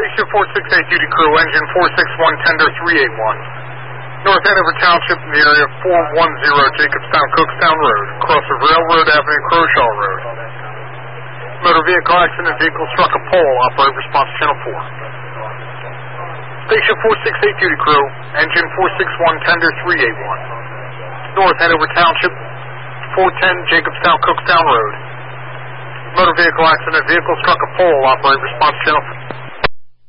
Station 468 duty crew, engine 461, tender 381. North Hanover Township in the area of 410 Jacobstown, Cookstown Road, across of Railroad Avenue, Croshaw Road. Motor vehicle accident, vehicle struck a pole, operate response channel 4. Station 468 duty crew, engine 461, tender 381. North Hanover Township, 410 Jacobstown, Cookstown Road. Motor vehicle accident, vehicle struck a pole, operate response channel 4.